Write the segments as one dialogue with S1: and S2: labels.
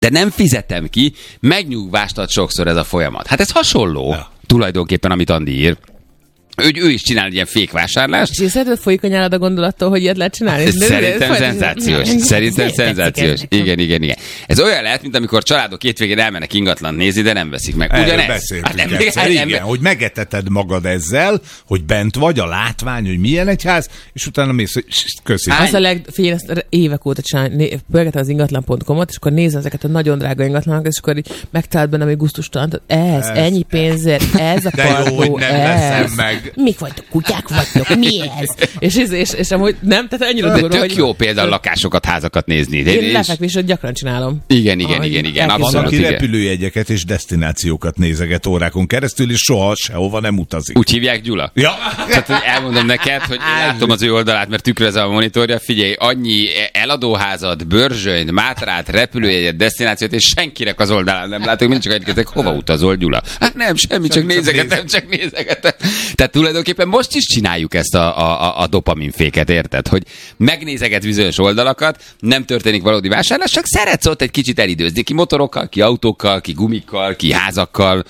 S1: de nem fizetem ki, megnyugvást ad sokszor ez a folyamat. Hát ez hasonló tulajdonképpen, amit Andi ír. Ő is csinál egy ilyen fékvásárlást.
S2: És én szerinted folyik a nyálad a gondolattól, hogy ilyet lehet csinálni?
S1: Szerintem szenzációs. Szerintem szenzációs. Igen. Ez olyan lehet, mint amikor családok hétvégén elmennek ingatlant nézni, de nem veszik meg.
S3: Ugyanez. Beszéltünk egyszer, igen, hogy megeteted magad ezzel, hogy bent vagy, a látvány, hogy milyen egy ház, és utána mész, hogy köszi.
S2: Az a figyelj, ezt évek óta csinálni, pörgetem az ingatlan.com-ot, és akkor nézem ezeket a nagyon drága ingatlanokat, és akkor így megtalált benne még gusztustalan. Ez, ennyi pénzért, ez a parkó, ez. Mik vagytok, kutyák vagytok, mi ez? És amúgy nem, tehát annyira durva,
S1: hogy... Tök jó például lakásokat, házakat nézni.
S2: Én lefekvését gyakran csinálom.
S1: Igen.
S3: Van, aki repülőjegyeket és desztinációkat nézeget órákon keresztül, és soha sehova nem utazik.
S1: Úgy hívják, Gyula?
S3: Ja.
S1: Tehát, hogy elmondom neked, hogy látom az ő oldalát, mert tükrözze a monitorja, figyelj, annyi eladóházat, Börzsönyt, Mátrát, repülőjegyet, desztinációt, és senkinek az oldalán nem látok, mind csak egyébként, hova utazol, Gyula? Hát nem, semmi, csak nézegetem. Tehát tulajdonképpen most is csináljuk ezt a dopaminféket, érted? Hogy megnézeget bizonyos oldalakat, nem történik valódi vásárlás, csak szeretsz ott egy kicsit elidőzni, ki motorokkal, ki autókkal, ki gumikkal, ki házakkal.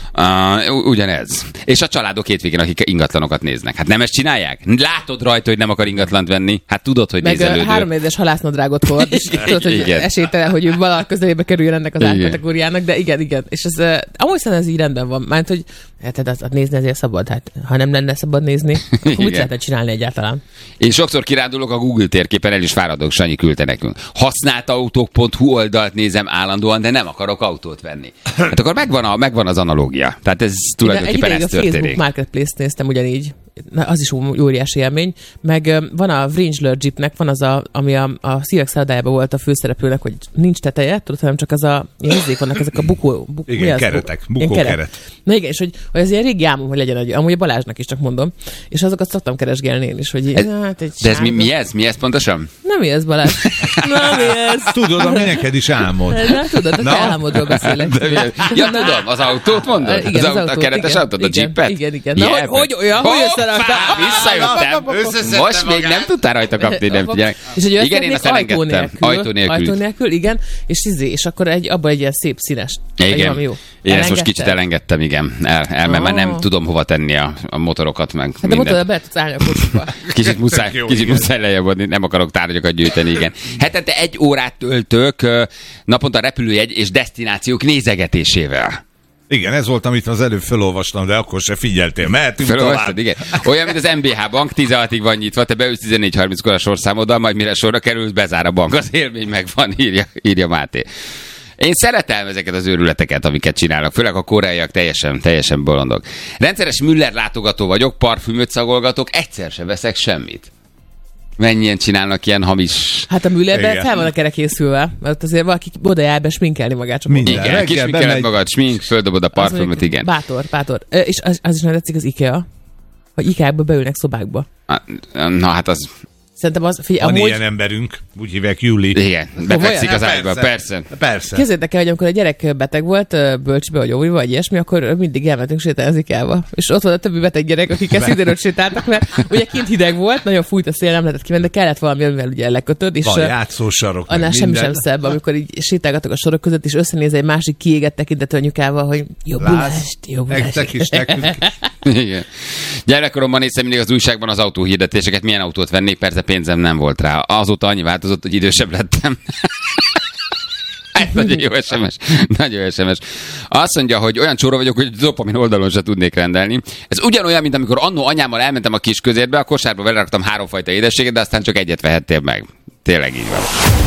S1: Ugyanez. És a családok hétvégén, akik ingatlanokat néznek. Hát nem ezt csinálják? Látod rajta, hogy nem akar ingatlant venni? Hát tudod, hogy nézelődő.
S2: Meg 3 éves halásznadrágot hord, és tudod, hogy esélytelen, hogy ő valahol közelébe kerüljön ennek az árkategóriának, de igen. És ez amúgy szerintem ez így rendben van. Mert hogy hát azt nézni ezért szabad. Hát ha nem lenne szabad nézni, akkor mit lehetne csinálni egyáltalán?
S1: Én sokszor kirándulok a Google térképen, el is fáradok, Sanyi küldte nekünk. Használtautók.hu oldalt nézem állandóan, de nem akarok autót venni. Hát akkor megvan az analógia. Tehát ez tulajdonképpen ez történik.
S2: A Facebook Marketplace-t néztem ugyanígy. Az is óriási élmény. Meg van a Wrangler Jeepnek, van az ami a Szívek szállodájában volt a főszereplőnek, hogy nincs teteje, tudod, hanem csak az nézzék, vannak ezek a bukó
S3: igen, keretek, bukókeret.
S2: Na igen, és hogy ez ilyen régi álmom, hogy legyen amúgy a Balázsnak is csak mondom. És azokat szoktam keresgélni én is, hogy
S1: de ez mi ez? Mi ez pontosan?
S2: Nem mi ez, Balázs? Nem mi ez?
S3: Tudod, ami neked is álmod.
S2: Nem tudod, a te álmodról beszélek.
S1: Ja, tudom, az autót mondod?
S2: Igen, az
S1: a keretes autót, a Jeepet?
S2: Igen. Na, hogy olyan, hogy
S1: visszajöttem. Most még nem tudtál rajta kapni, nem figyelek.
S2: Igen, én azt elengedtem. Ajtó nélkül, igen. És akkor abban egy ilyen szép színes.
S1: Igen. Én ezt most kicsit elengedtem, igen. Mert nem tudom hova tenni a motorokat, meg
S2: hát de motorra be tudsz állni a kocsiba.
S1: Kicsit muszáj lejjebb adni, nem akarok tárgyakat gyűjteni, igen. Hetente 1 órát töltök naponta repülőjegy és desztinációk nézegetésével.
S3: Igen, ez volt, amit az előbb felolvastam, de akkor se figyeltél. Mehetünk tovább.
S1: Igen. Olyan, mint az MBH bank, 16-ig van nyitva, te beülsz 14:30-kor a sorszámoddal, majd mire sorra kerülsz, bezár a bank. Az élmény megvan, írja Máté. Én szeretem ezeket az őrületeket, amiket csinálnak, főleg a koreaiak teljesen bolondok. Rendszeres Müller látogató vagyok, parfümöt szagolgatok, egyszer sem veszek semmit. Mennyien csinálnak ilyen hamis...
S2: Hát a Müllerben fel van a kerekészülve, mert azért valaki oda jár be sminkelni magát. Csak
S1: igen, kisminkeled magad, smink, földobod a parfümöt, igen.
S2: Bátor. És az is nem tetszik az IKEA, hogy IKEA-ba beülnek szobákba.
S1: Na hát az...
S2: Szerintem az,
S3: figyelj, van ilyen emberünk, úgy hívják Júli.
S1: Igen, befekszik az ágyba, persze.
S2: Képzeljétek el, hogy amikor a gyerek beteg volt, bölcsbe vagy óviba, vagy ilyesmi, akkor mindig elmentünk sétálni az IKEA-ba. És ott volt a többi beteg gyerek, akik ezt szintén sétáltak, mert ugye kint hideg volt, nagyon fújt a szél, nem lehetett kimenni, de kellett valami, amivel ugye lekötöd. És
S3: van játszósarok.
S2: Annál semmi sem szebb, amikor így sétálgatok a sorok között, és összenéz egy másik kiégett tekintető anyukával, hogy jobbulást.
S3: Nektek is nekünk.
S1: Igen. Gyerekkoromban néztem mindig az újságban az autóhirdetéseket, milyen autót vennék, persze pénzem nem volt rá. Azóta annyi változott, hogy idősebb lettem. Nagyon jó SMS. Nagyon SMS. Azt mondja, hogy olyan csóra vagyok, hogy dopamin oldalon se tudnék rendelni. Ez ugyanolyan, mint amikor annó anyámmal elmentem a Kisközérbe, a kosárba beleraktam 3 fajta édességet, de aztán csak egyet vehettél meg. Tényleg így van.